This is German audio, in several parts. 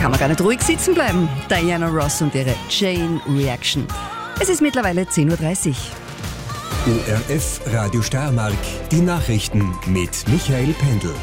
kann man gar nicht ruhig sitzen bleiben. Diana Ross und ihre Chain Reaction. Es ist mittlerweile 10.30 Uhr. ORF Radio Steiermark, die Nachrichten mit Michael Pendl.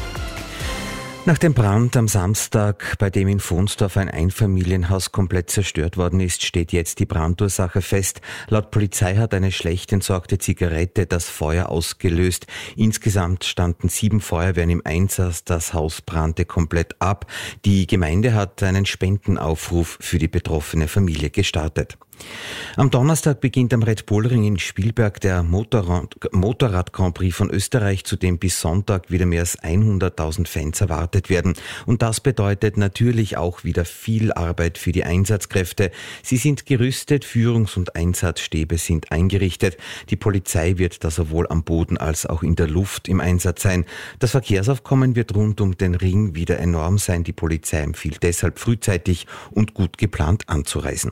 Nach dem Brand am Samstag, bei dem in Vonsdorf ein Einfamilienhaus komplett zerstört worden ist, steht jetzt die Brandursache fest. Laut Polizei hat eine schlecht entsorgte Zigarette das Feuer ausgelöst. Insgesamt standen 7 Feuerwehren im Einsatz. Das Haus brannte komplett ab. Die Gemeinde hat einen Spendenaufruf für die betroffene Familie gestartet. Am Donnerstag beginnt am Red Bull Ring in Spielberg der Motorrad Grand Prix von Österreich, zu dem bis Sonntag wieder mehr als 100.000 Fans erwartet werden. Und das bedeutet natürlich auch wieder viel Arbeit für die Einsatzkräfte. Sie sind gerüstet, Führungs- und Einsatzstäbe sind eingerichtet. Die Polizei wird da sowohl am Boden als auch in der Luft im Einsatz sein. Das Verkehrsaufkommen wird rund um den Ring wieder enorm sein. Die Polizei empfiehlt deshalb frühzeitig und gut geplant anzureisen.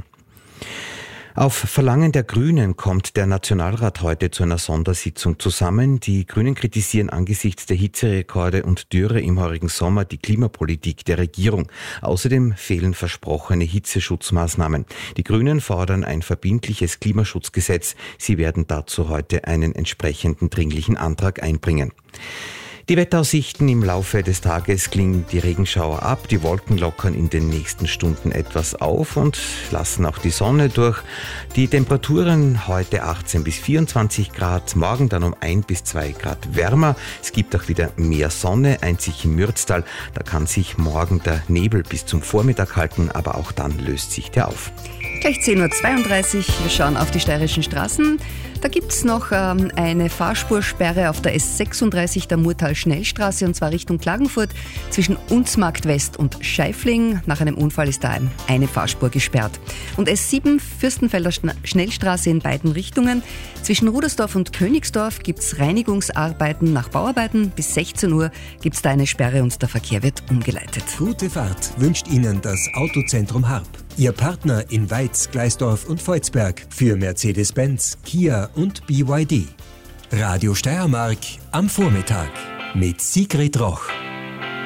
Auf Verlangen der Grünen kommt der Nationalrat heute zu einer Sondersitzung zusammen. Die Grünen kritisieren angesichts der Hitzerekorde und Dürre im heurigen Sommer die Klimapolitik der Regierung. Außerdem fehlen versprochene Hitzeschutzmaßnahmen. Die Grünen fordern ein verbindliches Klimaschutzgesetz. Sie werden dazu heute einen entsprechenden dringlichen Antrag einbringen. Die Wetteraussichten: im Laufe des Tages klingen die Regenschauer ab, die Wolken lockern in den nächsten Stunden etwas auf und lassen auch die Sonne durch. Die Temperaturen heute 18 bis 24 Grad, morgen dann um 1 bis 2 Grad wärmer. Es gibt auch wieder mehr Sonne, einzig im Mürztal. Da kann sich morgen der Nebel bis zum Vormittag halten, aber auch dann löst sich der auf. Gleich 10.32 Uhr, wir schauen auf die steirischen Straßen. Da gibt es noch eine Fahrspursperre auf der S36 der Murtal-Schnellstraße, und zwar Richtung Klagenfurt zwischen Unzmarkt West und Scheifling. Nach einem Unfall ist da eine Fahrspur gesperrt. Und S7 Fürstenfelder Schnellstraße in beiden Richtungen. Zwischen Rudersdorf und Königsdorf gibt es Reinigungsarbeiten nach Bauarbeiten. Bis 16 Uhr gibt es da eine Sperre und der Verkehr wird umgeleitet. Gute Fahrt wünscht Ihnen das Autozentrum Harp. Ihr Partner in Weiz, Gleisdorf und Volzberg für Mercedes-Benz, Kia und BYD. Radio Steiermark am Vormittag mit Sigrid Roch.